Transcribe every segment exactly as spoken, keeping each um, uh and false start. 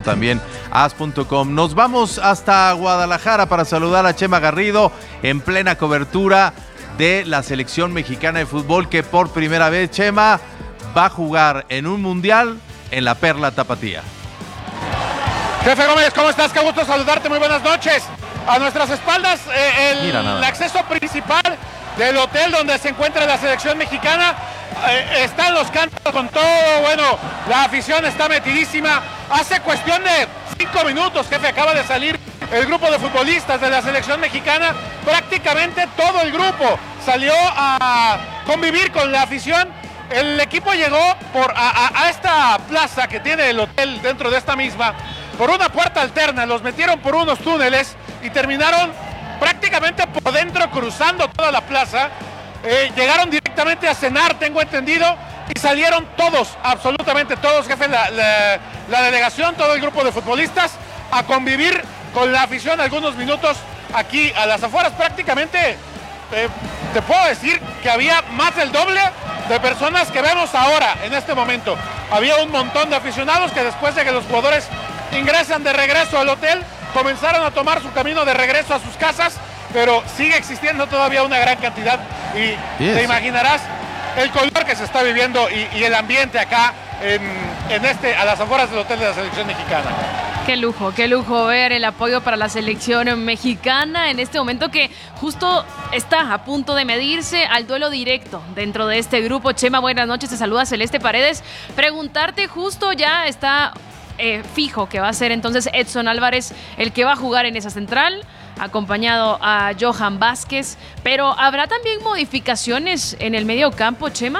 también as punto com. Nos vamos hasta Guadalajara para saludar a Chema Garrido en plena cobertura de la selección mexicana de fútbol que por primera vez, Chema, va a jugar en un mundial en la Perla Tapatía. Jefe Gómez, ¿cómo estás? Qué gusto saludarte, muy buenas noches. A nuestras espaldas, eh, el, el acceso principal del hotel donde se encuentra la selección mexicana. Eh, están los cantos con todo, bueno, la afición está metidísima. Hace cuestión de cinco minutos, jefe, acaba de salir el grupo de futbolistas de la selección mexicana. Prácticamente todo el grupo salió a convivir con la afición. El equipo llegó por, a, a, a esta plaza que tiene el hotel dentro de esta misma, por una puerta alterna, los metieron por unos túneles y terminaron prácticamente por dentro cruzando toda la plaza. Eh, llegaron directamente a cenar, tengo entendido, y salieron todos, absolutamente todos, jefe, la, la, la delegación, todo el grupo de futbolistas, a convivir con la afición algunos minutos aquí a las afueras. Prácticamente eh, te puedo decir que había más del doble de personas que vemos ahora en este momento. Había un montón de aficionados que después de que los jugadores ingresan de regreso al hotel, comenzaron a tomar su camino de regreso a sus casas, pero sigue existiendo todavía una gran cantidad y yes. Te imaginarás el color que se está viviendo y, y el ambiente acá en, en este, a las afueras del hotel de la selección mexicana. Qué lujo, qué lujo ver el apoyo para la selección mexicana en este momento que justo está a punto de medirse al duelo directo dentro de este grupo. Chema, buenas noches, te saluda Celeste Paredes. Preguntarte, justo ya está eh, fijo que va a ser entonces Edson Álvarez el que va a jugar en esa central, acompañado a Johan Vázquez, pero ¿habrá también modificaciones en el medio campo, Chema?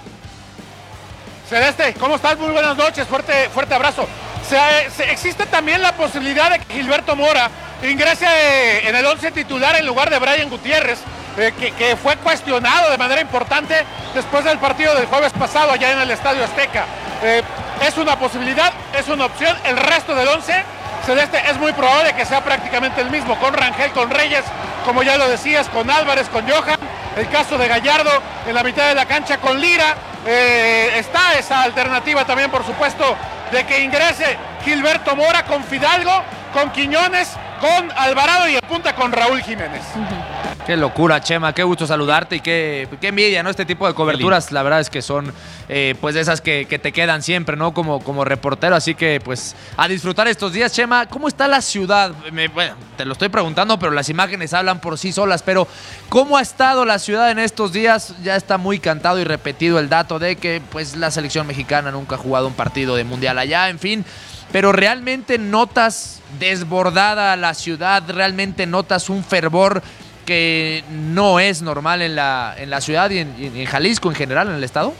Celeste, ¿cómo estás? Muy buenas noches, fuerte, fuerte abrazo. Se, se, existe también la posibilidad de que Gilberto Mora ingrese eh, en el once titular en lugar de Brian Gutiérrez, eh, que, que fue cuestionado de manera importante después del partido del jueves pasado allá en el Estadio Azteca. Eh, es una posibilidad, es una opción. El resto del once, Celeste, es muy probable que sea prácticamente el mismo, con Rangel, con Reyes, como ya lo decías, con Álvarez, con Johan, el caso de Gallardo en la mitad de la cancha con Lira. Eh, está esa alternativa también, por supuesto, de que ingrese Gilberto Mora con Fidalgo, con Quiñones, con Alvarado y en punta con Raúl Jiménez. Uh-huh. Qué locura, Chema, qué gusto saludarte y qué, qué envidia, ¿no? Este tipo de coberturas, la verdad es que son eh, pues de esas que, que te quedan siempre, ¿no? Como, como reportero, así que pues a disfrutar estos días. Chema, ¿cómo está la ciudad? Me, bueno, te lo estoy preguntando, pero las imágenes hablan por sí solas, pero ¿cómo ha estado la ciudad en estos días? Ya está muy cantado y repetido el dato de que pues la selección mexicana nunca ha jugado un partido de mundial allá, en fin. Pero realmente notas desbordada la ciudad, realmente notas un fervor que no es normal en la, en la ciudad y en, y en Jalisco en general, en el estado.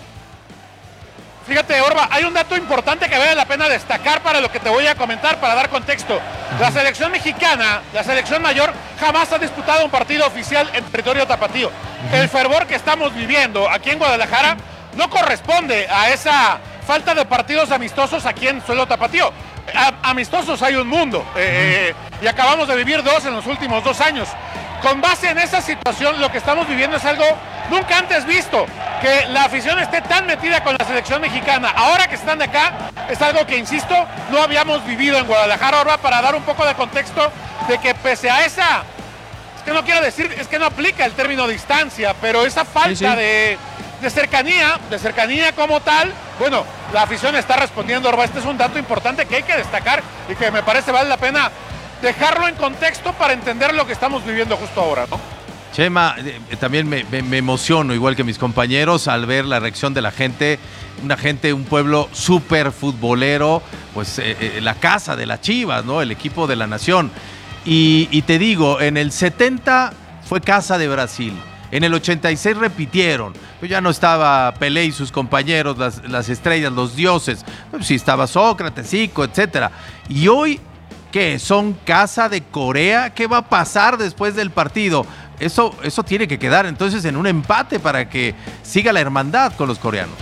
Fíjate, Orba, hay un dato importante que vale la pena destacar para lo que te voy a comentar, para dar contexto. La selección mexicana, la selección mayor, jamás ha disputado un partido oficial en territorio tapatío. El fervor que estamos viviendo aquí en Guadalajara no corresponde a esa falta de partidos amistosos aquí en suelo tapatío. A, amistosos hay un mundo, eh, y acabamos de vivir dos en los últimos dos años. Con base en esa situación, lo que estamos viviendo es algo nunca antes visto, que la afición esté tan metida con la selección mexicana. Ahora que están de acá, es algo que, insisto, no habíamos vivido en Guadalajara. Ahora, para dar un poco de contexto de que pese a esa, es que no quiero decir, es que no aplica el término distancia, pero esa falta sí, sí. de... de cercanía, de cercanía como tal, bueno, la afición está respondiendo, Orba. Este es un dato importante que hay que destacar y que me parece vale la pena dejarlo en contexto para entender lo que estamos viviendo justo ahora, ¿no? Chema, eh, también me, me, me emociono, igual que mis compañeros, al ver la reacción de la gente, una gente, un pueblo súper futbolero, pues eh, eh, la casa de las Chivas, ¿no? El equipo de la nación. Y, y te digo, en el setenta fue casa de Brasil. En el ochenta y seis repitieron, pues ya no estaba Pelé y sus compañeros, las, las estrellas, los dioses, pues sí estaba Sócrates, Zico, etcétera. Y hoy, ¿qué? ¿Son casa de Corea? ¿Qué va a pasar después del partido? Eso, eso tiene que quedar entonces en un empate para que siga la hermandad con los coreanos.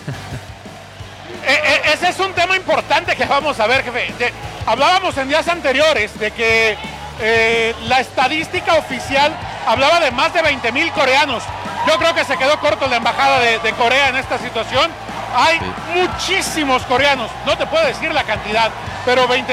eh, eh, ese es un tema importante que vamos a ver, jefe. De, hablábamos en días anteriores de que eh, la estadística oficial hablaba de más de veinte mil coreanos. Yo creo que se quedó corto la embajada de, de Corea en esta situación. Hay sí. muchísimos coreanos, no te puedo decir la cantidad, pero veinte